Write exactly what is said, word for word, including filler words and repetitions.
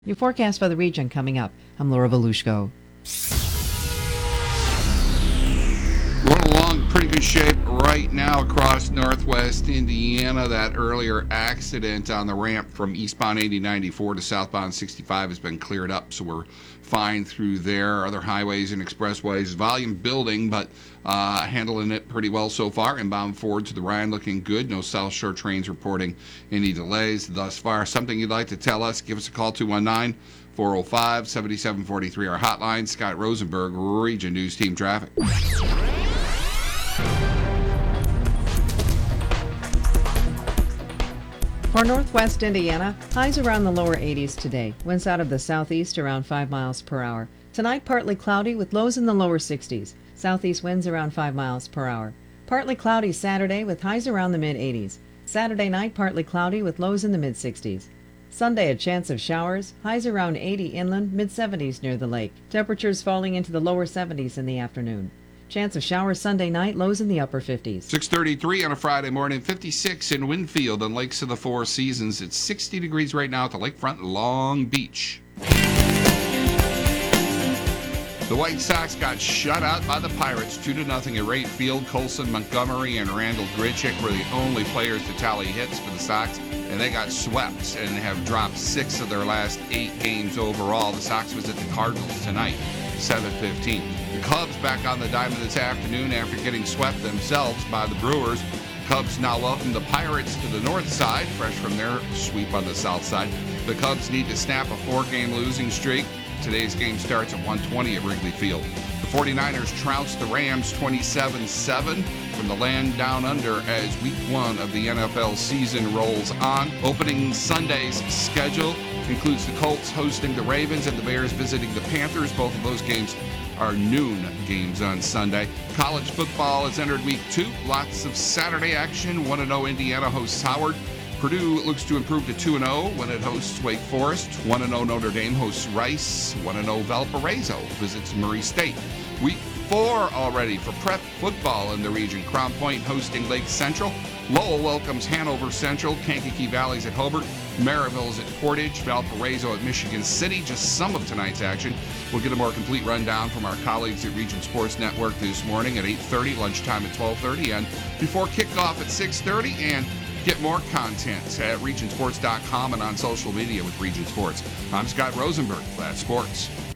Your forecast for the region coming up. I'm Laura Volushko. Rolling along pretty good shape right now across northwest Indiana. That earlier accident on the ramp from eastbound eighty ninety-four to southbound sixty-five has been cleared up, so we're fine through there. Other highways and expressways, volume building, but uh, handling it pretty well so far. Inbound forward to the Rhine looking good. No South Shore trains reporting any delays thus far. Something you'd like to tell us, give us a call, two one nine, four oh five, seven seven four three, our hotline. Scott Rosenberg, Region News Team Traffic. For northwest Indiana, highs around the lower eighties today. Winds out of the southeast around five miles per hour. Tonight, partly cloudy with lows in the lower sixties. Southeast winds around five miles per hour. Partly cloudy Saturday with highs around the mid-eighties. Saturday night, partly cloudy with lows in the mid-sixties. Sunday, a chance of showers. Highs around eighty inland, mid-seventies near the lake. Temperatures falling into the lower seventies in the afternoon. Chance of showers Sunday night, lows in the upper fifties. six thirty-three on a Friday morning, fifty-six in Winfield and Lakes of the Four Seasons. It's sixty degrees right now at the lakefront Long Beach. The White Sox got shut out by the Pirates two to nothing at Wright Field. Colson, Montgomery, and Randall Grichuk were the only players to tally hits for the Sox, and they got swept and have dropped six of their last eight games overall. The Sox visit the Cardinals tonight, seven fifteen. The Cubs back on the diamond this afternoon after getting swept themselves by the Brewers. Cubs now welcome the Pirates to the north side, fresh from their sweep on the south side. The Cubs need to snap a four-game losing streak. Today's game starts at one twenty at Wrigley Field. The forty-niners trounced the Rams twenty-seven seven from the land down under as week one of the N F L season rolls on. Opening Sunday's schedule includes the Colts hosting the Ravens and the Bears visiting the Panthers. Both of those games are noon games on Sunday. College football has entered week two. Lots of Saturday action. one and oh Indiana hosts Howard. Purdue looks to improve to two and oh when it hosts Wake Forest. one and oh Notre Dame hosts Rice. one and oh Valparaiso visits Murray State. Week four already for prep football in the region. Crown Point hosting Lake Central. Lowell welcomes Hanover Central. Kankakee Valley's at Hobart. Maryville's at Portage. Valparaiso at Michigan City. Just some of tonight's action. We'll get a more complete rundown from our colleagues at Region Sports Network this morning at eight thirty, lunchtime at twelve thirty, and before kickoff at six thirty. And get more content at region sports dot com and on social media with Region Sports. I'm Scott Rosenberg, Flat Sports.